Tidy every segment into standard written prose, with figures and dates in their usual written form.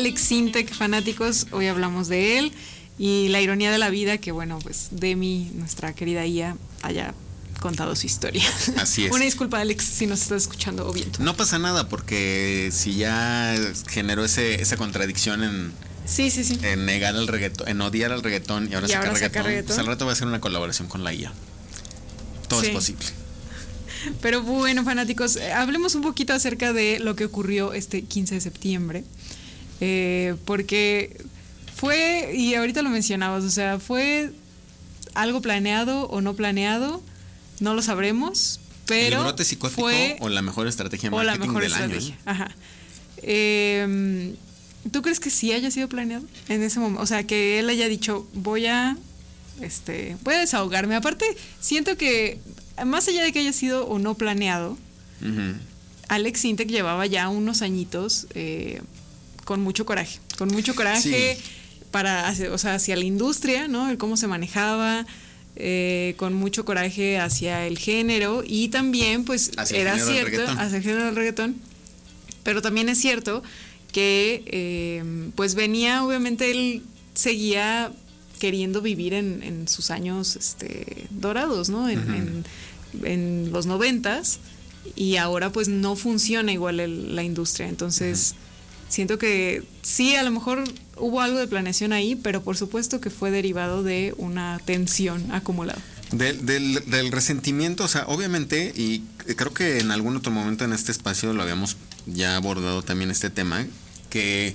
Alex Sintek, fanáticos. Hoy hablamos de él y la ironía de la vida que, bueno, pues Demi, nuestra querida IA, haya contado su historia. Así es. Una disculpa, Alex, si nos estás escuchando o viendo. No pasa nada, porque si ya generó esa contradicción en negar el reggaetón, en odiar al reggaetón y ahora sacar reggaetón, pues al rato va a ser una colaboración con la IA. Todo es posible. Pero bueno, fanáticos, hablemos un poquito acerca de lo que ocurrió este 15 de septiembre, porque fue, y ahorita lo mencionabas, o sea, fue algo planeado o no planeado, no lo sabremos, pero el brote psicótico fue, o la mejor estrategia de marketing del año. Ajá. ¿Tú crees que sí haya sido planeado en ese momento? O sea, que él haya dicho, voy a desahogarme. Aparte, siento que más allá de que haya sido o no planeado, Alex Sintek llevaba ya unos añitos con mucho coraje sí, hacia la industria, ¿no? El cómo se manejaba, con mucho coraje hacia el género y también, pues, era cierto, hacia el género del reggaetón, pero también es cierto que, pues, venía, obviamente, él seguía queriendo vivir en sus años dorados, ¿no? En los 90s, y ahora pues no funciona igual la industria. Entonces siento que sí, a lo mejor hubo algo de planeación ahí, pero por supuesto que fue derivado de una tensión acumulada. Del resentimiento, o sea, obviamente, y creo que en algún otro momento en este espacio lo habíamos ya abordado también este tema, que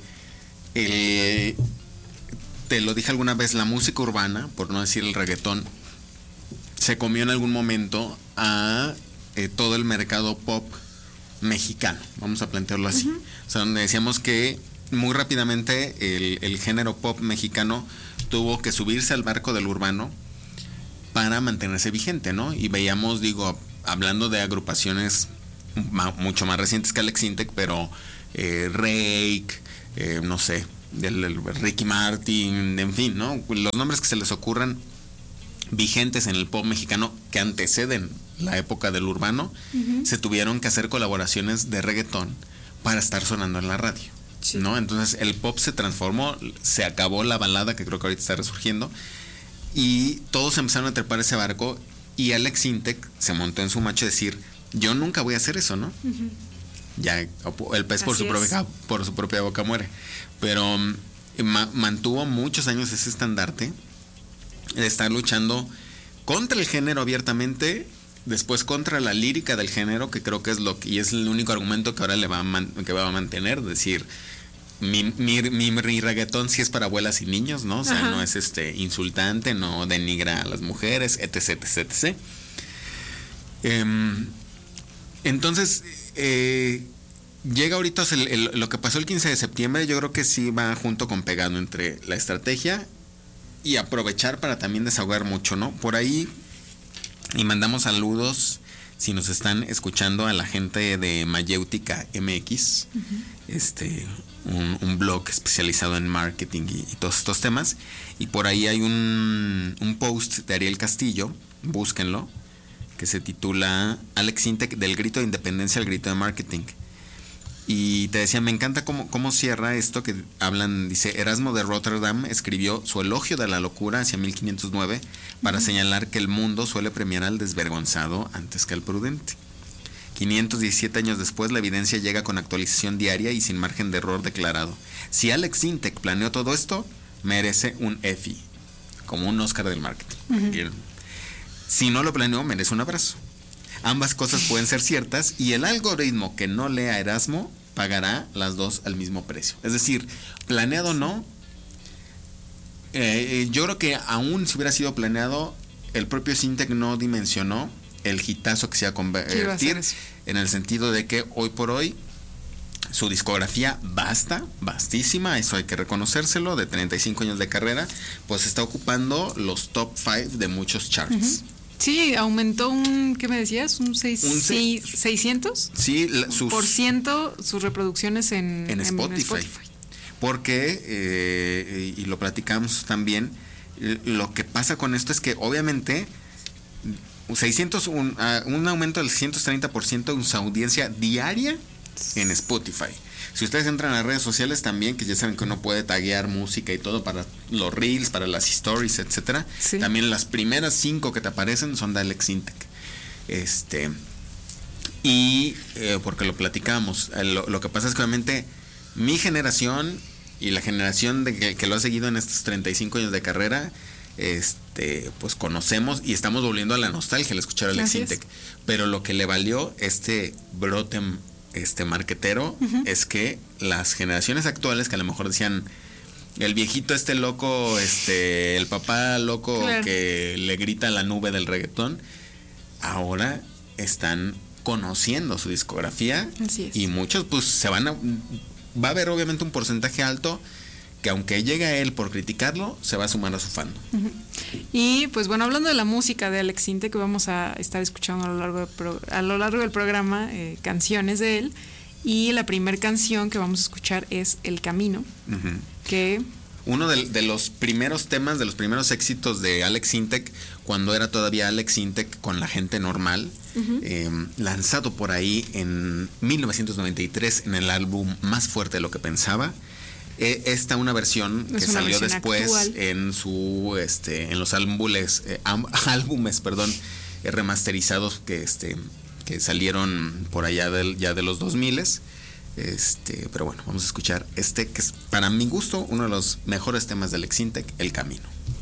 te lo dije alguna vez, la música urbana, por no decir el reggaetón, se comió en algún momento a todo el mercado pop mexicano, vamos a plantearlo así. O sea, donde decíamos que muy rápidamente el género pop mexicano tuvo que subirse al barco del urbano para mantenerse vigente, ¿no? Y veíamos, hablando de agrupaciones mucho más recientes que Alex Sintek, pero Rake, no sé, del Ricky Martin, en fin, ¿no? Los nombres que se les ocurran vigentes en el pop mexicano que anteceden la época del urbano, se tuvieron que hacer colaboraciones de reggaetón para estar sonando en la radio, ¿no? Entonces el pop se transformó, se acabó la balada, que creo que ahorita está resurgiendo, y todos empezaron a trepar ese barco, y Alex Sintek se montó en su macho de decir, yo nunca voy a hacer eso, ¿no? Ya el pez por su propia boca muere, pero mantuvo muchos años ese estandarte de estar luchando contra el género abiertamente, después contra la lírica del género, que creo que es el único argumento que ahora que va a mantener, decir, mi reggaetón sí es para abuelas y niños, ¿no? O sea, no es insultante, no denigra a las mujeres, etc, etc, etc. Entonces, llega ahorita lo que pasó el 15 de septiembre, yo creo que sí va junto con pegado entre la estrategia y aprovechar para también desahogar mucho, ¿no? Por ahí, y mandamos saludos, si nos están escuchando, a la gente de Mayéutica MX, un blog especializado en marketing y todos estos temas, y por ahí hay un post de Ariel Castillo, búsquenlo, que se titula Alex Sintek, del grito de independencia al grito de marketing. Y te decía, me encanta cómo cierra esto, que hablan, dice, Erasmo de Rotterdam escribió su elogio de la locura hacia 1509 para señalar que el mundo suele premiar al desvergonzado antes que al prudente. 517 años después, la evidencia llega con actualización diaria y sin margen de error declarado. Si Alex Sintek planeó todo esto, merece un EFI, como un Oscar del marketing. Si no lo planeó, merece un abrazo. Ambas cosas pueden ser ciertas, y el algoritmo que no lea Erasmo pagará las dos al mismo precio. Es decir, planeado o no, yo creo que aún si hubiera sido planeado, el propio Sintek no dimensionó el hitazo que se iba a convertir, en el sentido de que hoy por hoy su discografía vastísima, eso hay que reconocérselo, de 35 años de carrera, pues está ocupando los top 5 de muchos charts. Sí, aumentó ¿qué me decías? ¿Un 600? Sí, por ciento sus reproducciones en Spotify. Porque, y lo platicamos también, lo que pasa con esto es que obviamente un aumento del 130% en su audiencia diaria en Spotify. Si ustedes entran a las redes sociales también, que ya saben que uno puede taguear música y todo para los reels, para las stories, etcétera. Sí. También las primeras 5 que te aparecen son de Alex Intec. Y porque lo platicamos, lo que pasa es que obviamente mi generación y la generación de que lo ha seguido en estos 35 años de carrera, pues conocemos y estamos volviendo a la nostalgia al escuchar a Alex Intec. Pero lo que le valió este brote marquetero es que las generaciones actuales, que a lo mejor decían el viejito loco, el papá loco, claro, que le grita a la nube del reggaetón, ahora están conociendo su discografía. Así es. Y muchos pues va a haber obviamente un porcentaje alto que aunque llegue a él por criticarlo, se va a sumar a su fandom. Y pues bueno, hablando de la música de Alex Intec, que vamos a estar escuchando a lo largo del programa canciones de él, y la primera canción que vamos a escuchar es El Camino, que... Uno de los primeros temas, de los primeros éxitos de Alex Intec, cuando era todavía Alex Intec con La Gente Normal, lanzado por ahí en 1993 en el álbum Más Fuerte de lo que Pensaba. Una versión que salió después actual en los álbumes remasterizados que salieron por allá ya de los 2000s. Pero bueno, vamos a escuchar que es para mi gusto uno de los mejores temas de Alex Intec, El Camino.